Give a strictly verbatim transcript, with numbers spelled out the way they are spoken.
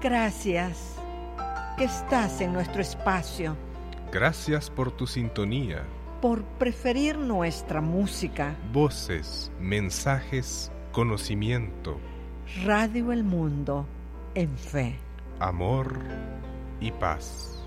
Gracias que estás en nuestro espacio. Gracias por tu sintonía. Por preferir nuestra música. Voces, mensajes, conocimiento. Radio El Mundo en fe. Amor y paz.